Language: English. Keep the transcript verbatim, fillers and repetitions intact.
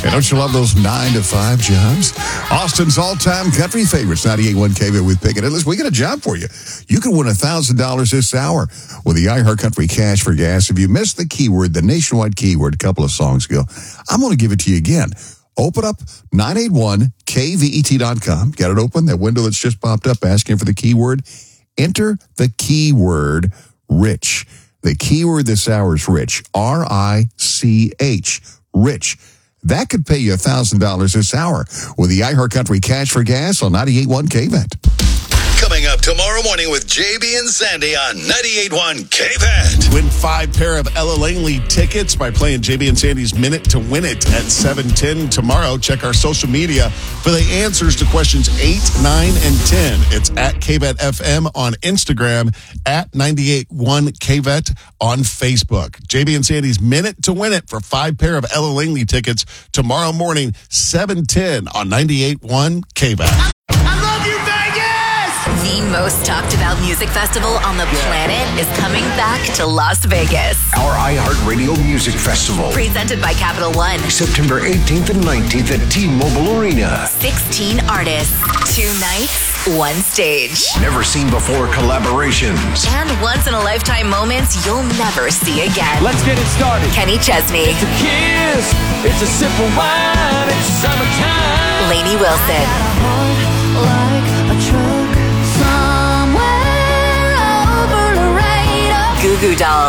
And don't you love those nine to five jobs? Austin's all-time country favorites, ninety-eight point one K V with Pickett. And listen, we got a job for you. You can win one thousand dollars this hour with the iHeartCountry Cash for Gas. If you missed the keyword, the nationwide keyword a couple of songs ago, I'm going to give it to you again. Open up nine eight one K V E T dot com. Got it open, that window that's just popped up asking for the keyword. Enter the keyword rich. The keyword this hour is rich. R I C H. Rich. That could pay you one thousand dollars this hour with the iHeartCountry Cash for Gas on ninety-eight point one K V A T. Coming up tomorrow morning with J B and Sandy on ninety-eight point one K V A T. Win five pair of Ella Langley tickets by playing J B and Sandy's Minute to Win It at seven ten tomorrow. Check our social media for the answers to questions eight, nine, and ten. It's at K V A T F M on Instagram, at ninety-eight point one K V A T on Facebook. J B and Sandy's Minute to Win It for five pair of Ella Langley tickets tomorrow morning, seven ten on ninety-eight point one K V A T. I love you, Vegas! The most talked about music festival on the planet is coming back to Las Vegas. Our iHeartRadio Music Festival. Presented by Capital One. September eighteenth and nineteenth at T-Mobile Arena. sixteen artists, two nights, one stage. Never seen before collaborations. And once-in-a-lifetime moments you'll never see again. Let's get it started. Kenny Chesney. It's a kiss. It's a sip of wine. It's summertime. Lainey Wilson. Like a truck somewhere over Laredo. Goo Goo Dolls.